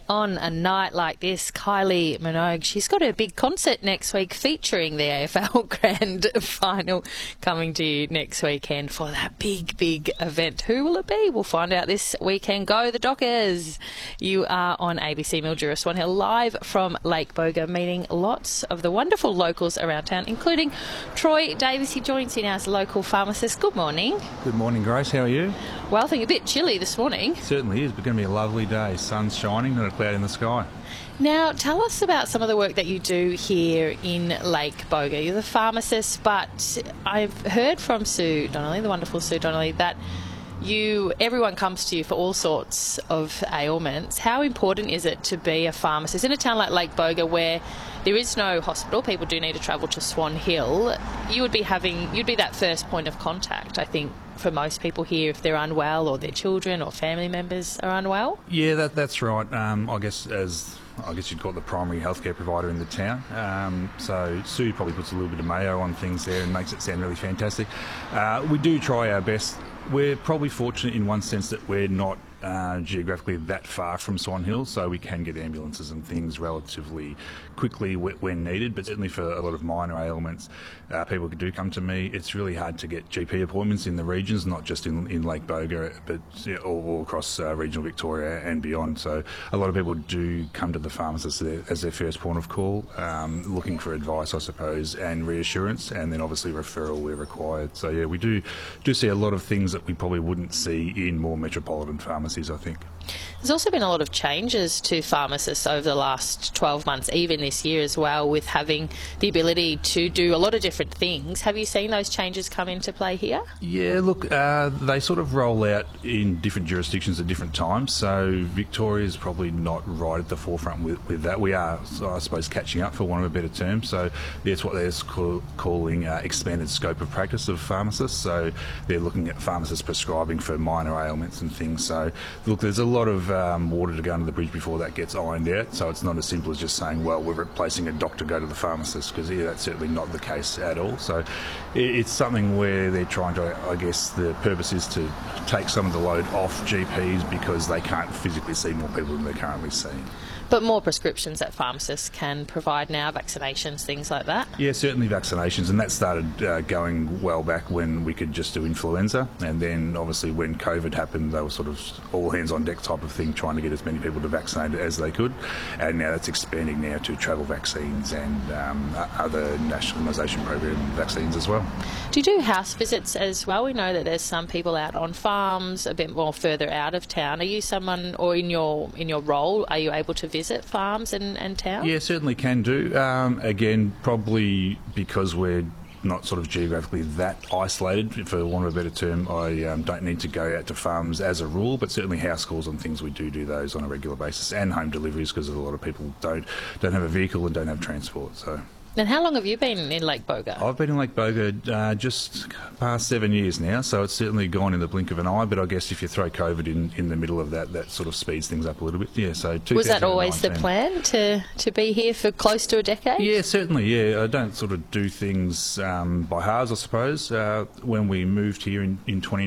On a night like this, Kylie Minogue, she's got her big concert next week featuring the AFL Grand Final coming to you next weekend for that big event. Who will it be? We'll find out this weekend. Go the Dockers! You are on ABC Mildura Swan Hill, live from Lake Boga, meeting lots of the wonderful locals around town, including Troy Davis. He joins in as a local pharmacist. Good morning. Good morning, Grace. How are you? Well, I think a bit chilly this morning. It certainly is, but going to be a lovely day. Sun's shining, not a cloud in the sky. Now, tell us about some of the work that you do here in Lake Boga. You're the pharmacist, but I've heard from Sue Donnelly, the wonderful Sue Donnelly, that everyone comes to you for all sorts of ailments. How important is it to be a pharmacist in a town like Lake Boga where there is no hospital? People do need to travel to Swan Hill. You'd be that first point of contact, I think, for most people here if they're unwell or their children or family members are unwell. Yeah, that's right. I guess you'd call it the primary healthcare provider in the town. So Sue probably puts a little bit of mayo on things there and makes it sound really fantastic. We do try our best. We're probably fortunate in one sense that we're not geographically that far from Swan Hill, so we can get ambulances and things relatively quickly when needed, but certainly for a lot of minor ailments, people do come to me. It's really hard to get GP appointments in the regions, not just in Lake Boga, but all across regional Victoria and beyond. So a lot of people do come to the pharmacist as their first point of call, looking for advice, I suppose, and reassurance, and then obviously referral where required. So yeah, we do see a lot of things that we probably wouldn't see in more metropolitan pharmacies, I think. There's also been a lot of changes to pharmacists over the last 12 months, even this year as well, with having the ability to do a lot of different things. Have you seen those changes come into play here? Yeah, look, they sort of roll out in different jurisdictions at different times, so Victoria's probably not right at the forefront with that. We are, I suppose, catching up, for want of a better term, so that's what they're calling expanded scope of practice of pharmacists, so they're looking at pharmacists prescribing for minor ailments and things. So look, there's a lot of water to go under the bridge before that gets ironed out, so it's not as simple as just saying, well, we're replacing a doctor, go to the pharmacist, because that's certainly not the case at all. So it's something where they're trying to, I guess the purpose is to take some of the load off GPs because they can't physically see more people than they're currently seeing. But more prescriptions that pharmacists can provide now, vaccinations, things like that? Yeah, certainly vaccinations, and that started going well back when we could just do influenza, and then obviously when COVID happened they were sort of all hands on deck type of thing, trying to get as many people to vaccinate as they could, and now that's expanding now to travel vaccines and other nationalisation program vaccines as well. Do you do house visits as well? We know that there's some people out on farms a bit more further out of town. Are you someone, or in your role, are you able to visit farms and towns? Yeah, certainly can do. Again, probably because we're not sort of geographically that isolated, for want of a better term, I don't need to go out to farms as a rule, but certainly house calls and things, we do those on a regular basis, and home deliveries, because a lot of people don't have a vehicle and don't have transport. So. And how long have you been in Lake Boga? I've been in Lake Boga just past 7 years now, so it's certainly gone in the blink of an eye, but I guess if you throw COVID in the middle of that sort of speeds things up a little bit. Yeah, so was that always the plan, to be here for close to a decade? Yeah, certainly, yeah. I don't sort of do things by halves, I suppose. When we moved here in 20